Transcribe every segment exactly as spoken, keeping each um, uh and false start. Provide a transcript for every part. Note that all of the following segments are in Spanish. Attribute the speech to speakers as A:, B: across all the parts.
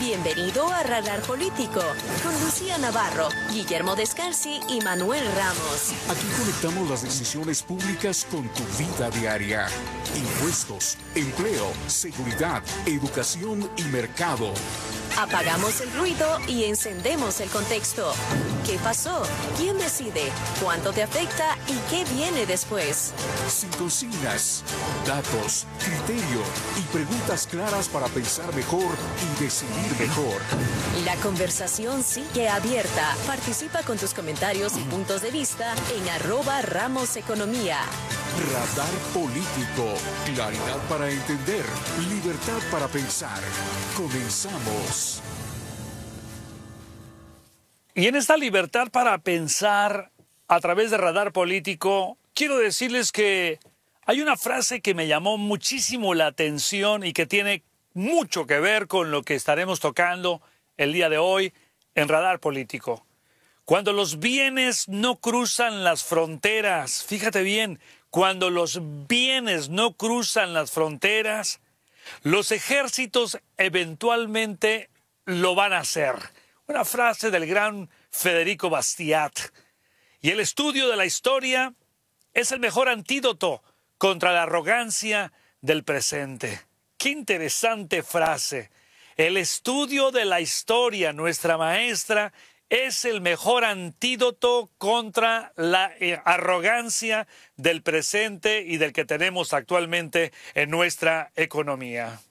A: Bienvenido a Radar Político, con Lucía Navarro, Guillermo Descalzi y Manuel Ramos.
B: Aquí conectamos las decisiones públicas con tu vida diaria. Impuestos, empleo, seguridad, educación y mercado.
A: Apagamos el ruido y encendemos el contexto. ¿Qué pasó? ¿Quién decide? ¿Cuánto te afecta? ¿Y qué viene después?
B: Sin consignas, datos, criterio y preguntas claras para pensar mejor y decidir mejor.
A: La conversación sigue abierta. Participa con tus comentarios y puntos de vista en arroba Ramos Economía.
B: Radar Político. Claridad para entender. Libertad para pensar. Comenzamos.
C: Y en esta libertad para pensar a través de Radar Político, quiero decirles que hay una frase que me llamó muchísimo la atención y que tiene mucho que ver con lo que estaremos tocando el día de hoy en Radar Político. Cuando los bienes no cruzan las fronteras, fíjate bien, cuando los bienes no cruzan las fronteras, los ejércitos eventualmente lo van a hacer. Una frase del gran Federico Bastiat. Y el estudio de la historia es el mejor antídoto contra la arrogancia del presente. Qué interesante frase. El estudio de la historia, nuestra maestra, es el mejor antídoto contra la arrogancia del presente y del que tenemos actualmente en nuestra economía.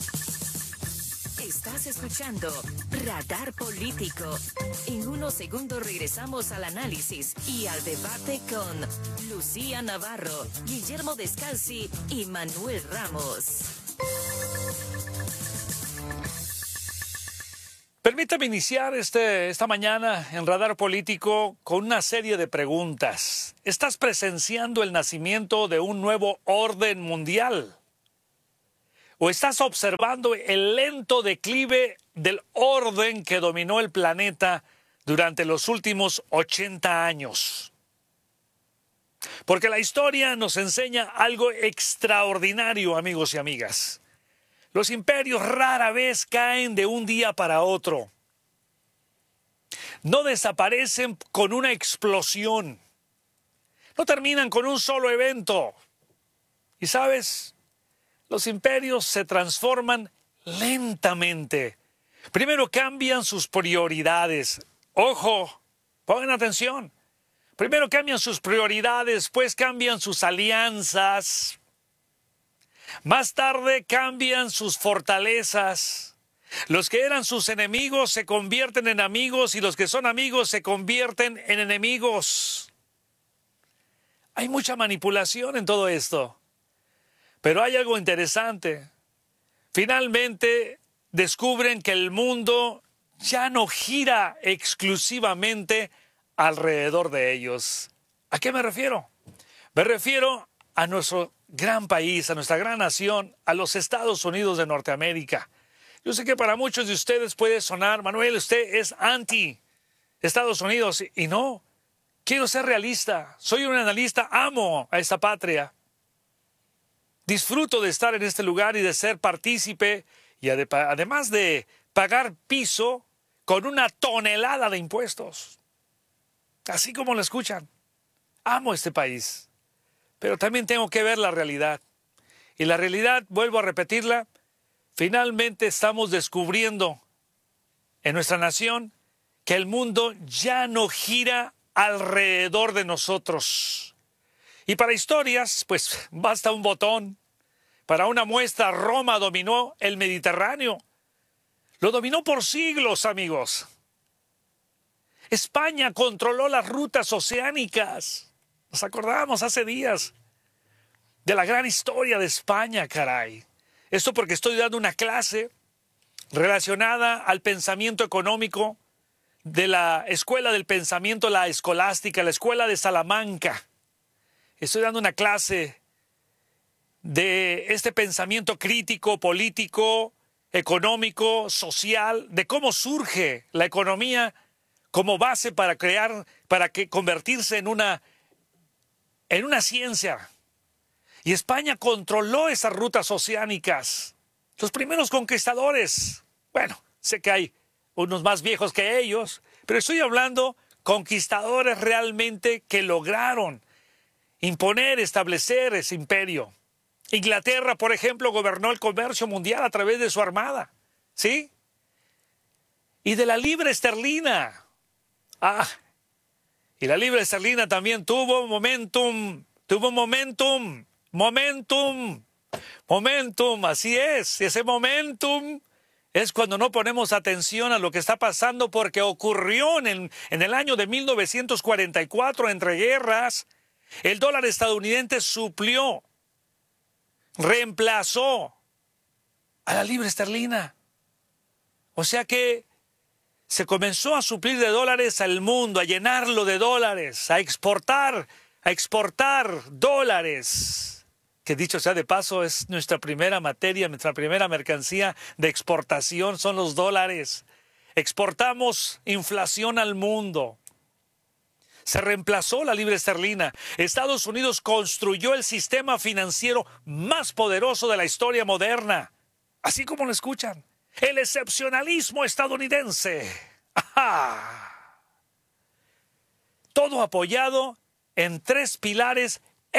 A: Estás escuchando Radar Político. En unos segundos regresamos al análisis y al debate con Lucía Navarro, Guillermo Descalzi y Manuel Ramos.
C: Permítame iniciar este, esta mañana en Radar Político con una serie de preguntas. ¿Estás presenciando el nacimiento de un nuevo orden mundial? ¿O estás observando el lento declive del orden que dominó el planeta durante los últimos ochenta años? Porque la historia nos enseña algo extraordinario, amigos y amigas. Los imperios rara vez caen de un día para otro. No desaparecen con una explosión. No terminan con un solo evento. Y sabes, los imperios se transforman lentamente. Primero cambian sus prioridades. Ojo, pongan atención. Primero cambian sus prioridades, después cambian sus alianzas. Más tarde cambian sus fortalezas. Los que eran sus enemigos se convierten en amigos y los que son amigos se convierten en enemigos. Hay mucha manipulación en todo esto. Pero hay algo interesante. Finalmente descubren que el mundo ya no gira exclusivamente alrededor de ellos. ¿A qué me refiero? Me refiero a nuestro gran país, a nuestra gran nación, a los Estados Unidos de Norteamérica. Yo sé que para muchos de ustedes puede sonar, Manuel, usted es anti Estados Unidos. Y no, quiero ser realista, soy un analista, amo a esta patria. Disfruto de estar en este lugar y de ser partícipe y además de pagar piso con una tonelada de impuestos. Así como lo escuchan. Amo este país. Pero también tengo que ver la realidad. Y la realidad, vuelvo a repetirla, finalmente estamos descubriendo en nuestra nación que el mundo ya no gira alrededor de nosotros. Y para historias, pues basta un botón. Para una muestra, Roma dominó el Mediterráneo. Lo dominó por siglos, amigos. España controló las rutas oceánicas. Nos acordamos hace días de la gran historia de España, caray. Esto porque estoy dando una clase relacionada al pensamiento económico de la Escuela del Pensamiento, la Escolástica, la Escuela de Salamanca. Estoy dando una clase de este pensamiento crítico, político, económico, social, de cómo surge la economía como base para crear, para que convertirse en una en una ciencia. Y España controló esas rutas oceánicas. Los primeros conquistadores, bueno, sé que hay unos más viejos que ellos, pero estoy hablando conquistadores realmente que lograron imponer, establecer ese imperio. Inglaterra, por ejemplo, gobernó el comercio mundial a través de su armada, ¿sí? Y de la libra esterlina. Ah, y la libra esterlina también tuvo momentum, tuvo momentum, momentum, momentum, así es. Ese momentum es cuando no ponemos atención a lo que está pasando porque ocurrió en, en el año de mil novecientos cuarenta y cuatro entre guerras. El dólar estadounidense suplió, reemplazó a la libra esterlina. O sea que se comenzó a suplir de dólares al mundo, a llenarlo de dólares, a exportar, a exportar dólares. Que dicho sea de paso, es nuestra primera materia, nuestra primera mercancía de exportación son los dólares. Exportamos inflación al mundo. Se reemplazó la libra esterlina. Estados Unidos construyó el sistema financiero más poderoso de la historia moderna. Así como lo escuchan. El excepcionalismo estadounidense. ¡Ajá! Todo apoyado en tres pilares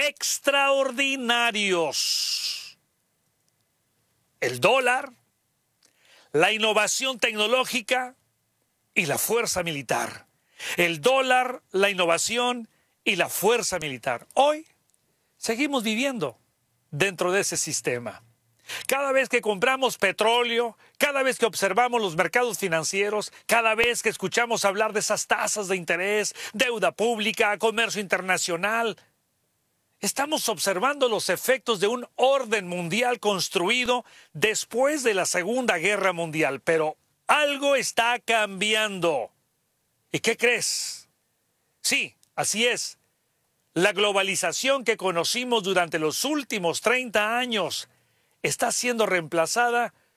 C: extraordinarios. El dólar, la innovación tecnológica y la fuerza militar. El dólar, la innovación y la fuerza militar. Hoy seguimos viviendo dentro de ese sistema. Cada vez que compramos petróleo, cada vez que observamos los mercados financieros, cada vez que escuchamos hablar de esas tasas de interés, deuda pública, comercio internacional, estamos observando los efectos de un orden mundial construido después de la Segunda Guerra Mundial. Pero algo está cambiando. ¿Y qué crees? Sí, así es. La globalización que conocimos durante los últimos treinta años está siendo reemplazada